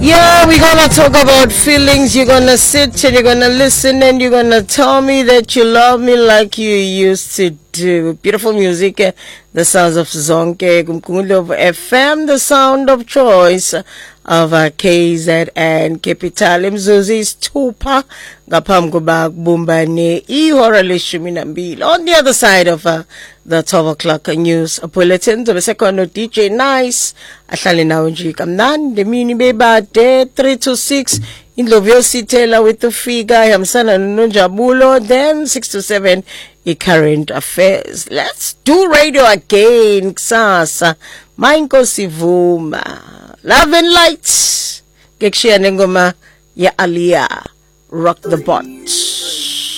Yeah, we're gonna talk about feelings. You're gonna sit and you're gonna listen and you're gonna tell me that you love me like you used to do. Beautiful music, the sounds of Zonke, Kumkumulo of FM, the sound of choice of KZN Capital. Mzuzi Stupa, ngaphambi kokuba kubumbane ihora leshumi nambili. On the other side of the 12 o'clock news bulletin, the second DJ Nice, ahlale nawe nje kamnandi, mini bebade 3 to 6. Indlovu Sitela with the figure, Hamsana Nunjabulo, then 6 to 7, current affairs. Let's do radio again, Ksasa. Mainko Sivuma. Love and Lights. Kekshia Nengoma, Ya Aliyah. Rock the Boat.